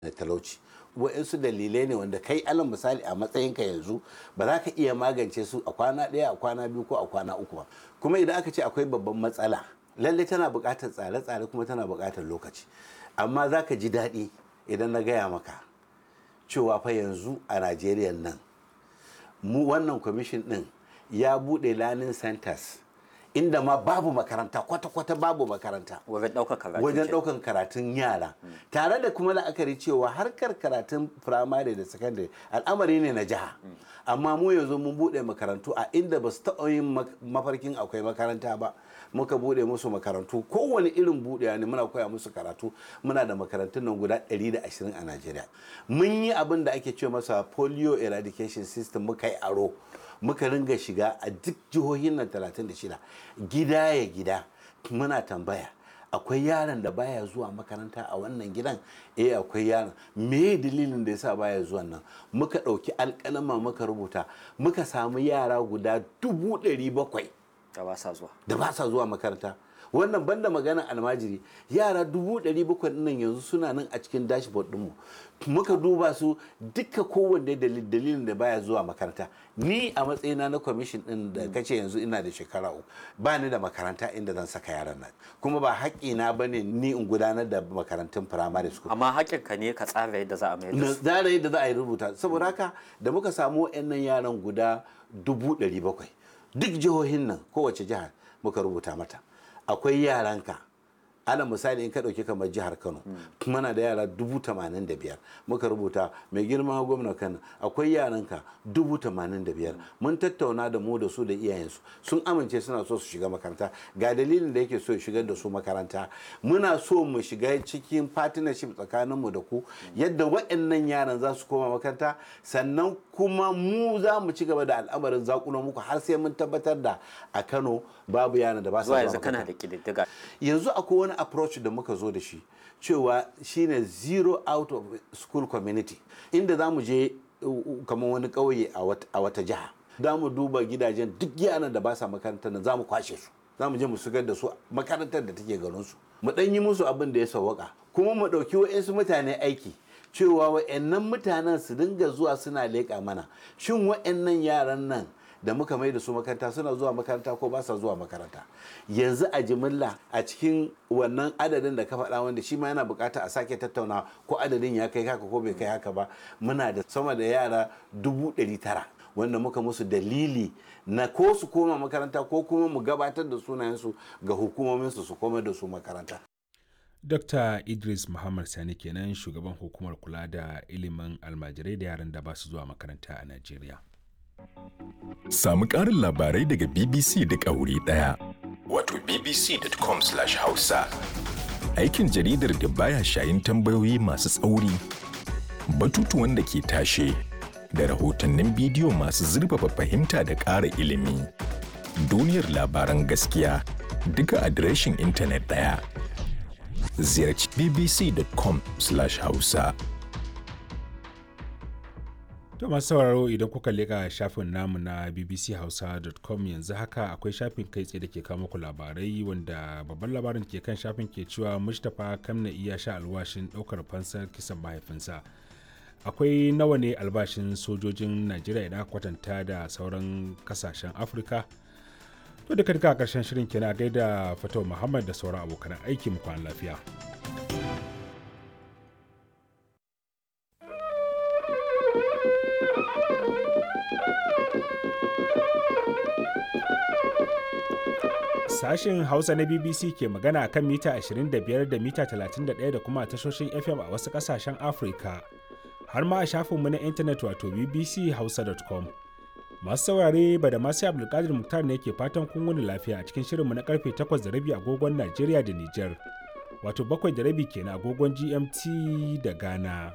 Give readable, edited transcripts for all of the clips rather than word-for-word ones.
da talauci. Waɗansu dalilai ne wanda kai alal misali a matsayinka yanzu ba za ka iya magance su a kwana ɗaya, a kwana biyu ko a kwana uku ba. Kuma idan aka ce akwai babban matsala, lallai tana buƙatar tsare-tsare kuma tana buƙatar lokaci. Amma za ka ji daɗi idan na gaya maka cewa fa yanzu a Najeriya nan mu wannan kwamishin ɗin ya buɗe learning centers inda ma babu makaranta, kwata-kwata babu makaranta wajen ɗaukan karatun yara, tare da kuma la'akari cewa harkar karatun firamare da sakandare al'amari ne na jiha. Amma mu yanzu mun buɗe makarantu a inda ba su taɓa yin mafarkin akwai makaranta ba. Muka buɗe musu makarantu, kowane irin buɗewa ne muna koya musu karatu. Muna da makarantun nan guda 120 a Najeriya. Mun yi abin da ake ce masa polio eradication system, muka yi aro, muka ringa shiga a duk jihohin nan 36 gida ya gida muna tambaya akwai yaron da baya zuwa makaranta a wannan gidan. Akwai yaron, me dalilin da yasa baya zuwa nan? Muka ɗauki alƙalama muka rubuta, muka samu yara guda 700,000 da ba sa zuwa makaranta. Wannan banda magana almajiri, yara 700,000 nan yanzu suna nan a cikin dashboard ɗinmu. Muka duba su duka, kowanne dalilin da baya zuwa makaranta. Ni a matsayina na kwamishin ɗin da kace yanzu ina da shekara 3, ba ni da makaranta inda zan saka yaran nan, kuma ba haƙƙina ba ne ni in gudanar da makarantun firamare school. Amma haƙƙinka ne ka tsara yadda za a mai da su. Tsara yadda za a yi rubuta. Saboda haka da muka samu waɗannan yaran guda 700,000, duk jihohin nan kowace jihar muka rubuta mata akwai yaranka. Ana misali in ka ɗauki kamar jihar Kano, muna da yara 85,000 muka rubuta mai girma gwamna Kano akwai yaranka 85,000. Mun tattauna da mu da su da iyayensu, sun amince suna so su shiga makaranta. Ga dalilin da yake so ya shigar da su makaranta. Muna so mu shiga cikin partnership tsakaninmu da ku yadda waɗannan yaran za su koma makaranta, sannan kuma mu za mu ci gaba da al'amarin zakulo muku har sai mun tabbatar da a Kano babu yaran da ba su zuwa makaranta. Kana da ƙididdiga. Yanzu akwai wani approach da muka zo da shi cewa shine zero out of school community, inda za mu je kamar wani ƙauye a wata jiha, za mu duba gidajen duk yaran da ba sa makarantar nan za mu kwashe su, za mu je mu shigar da su makarantar da take garin su, mu ɗan yi musu abin da ya sawwaka, kuma mu ɗauki wa'insu mutane aiki cewa wa'annan mutanen su dinga zuwa suna leƙa mana shin wa'annan yaran nan da muka mai da su makaranta suna zuwa makaranta ko ba sa zuwa makaranta. Yanzu a jimilla a cikin wannan adadin da ka faɗa, wanda shi ma yana bukata a sake tattauna ko adadin ya kai haka ko bai kai haka ba, muna da sama da yara 900,000 wanda muka musu dalili na ko su koma makaranta ko kuma mu gabatar da sunayensu ga hukumominsu su koma da su makaranta. Dr. Idris Muhammad Sani kenan, shugaban hukumar kula da ilimin almajirai da yaran da ba su zuwa makaranta a Najeriya. Samu ƙarin labarai daga BBC da ƙauri ɗaya. Wato bbc.com/hausa. Aikin jaridar da baya shayin tambayoyi masu tsauri, batutuwan da ke tashe, da rahotannin bidiyo masu zurfafa fahimta da ƙara ilimi. Duniyar labaran gaskiya duka adireshin intanet ɗaya. Ziyarci bbc.com/hausa. To masu sauraro, idan kuka leƙa shafin namu na bbchausa.com yanzu haka akwai shafin kai tsaye da ke kawo muku labarai, wanda babban labarin ke kan shafin ke cewa Mustapha Kamna'i ya sha alwashin ɗaukar fansar kisan mahaifinsa. Akwai nawa ne albashin sojojin Najeriya idan aka kwatanta da sauran kasashen Afirka? To duka a ƙarshen shirin kenan, gaida Fatau Muhammad da sauran abokan aiki, mu kwana lafiya. Sashen Hausa na BBC ke magana kan mita 25 da mita 31 da kuma tashoshin FM a wasu ƙasashen Afirka, har ma a shafinmu na intanet wato bbchausa.com. Masu saurare, ba da masu Abdulkadir Muktar ne ke fatan kun wuni lafiya a cikin shirinmu na karfe 8:30 agogon Najeriya da Nijar, wato 7:30 kenan agogon GMT da Ghana.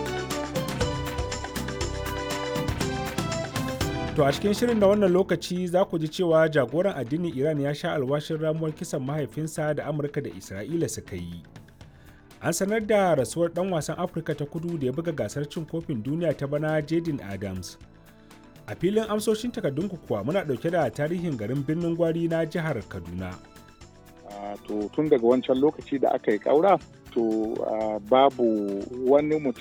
To a cikin shirin da wannan lokaci za ku ji cewa jagoran addinin Iran ya sha alwashin ramuwar kisan mahaifinsa da Amurka da Isra'ila suka yi. An sanar da rasuwar ɗan wasan Afirka ta Kudu da ya buga gasar cin kofin duniya ta bana, Jaden Adams. A filin amsoshin takardunku kuwa muna ɗauke da tarihin garin Birnin Gwari na jihar Kaduna. To tun daga wancan lokaci da aka yi ƙaura, to babu wani mutum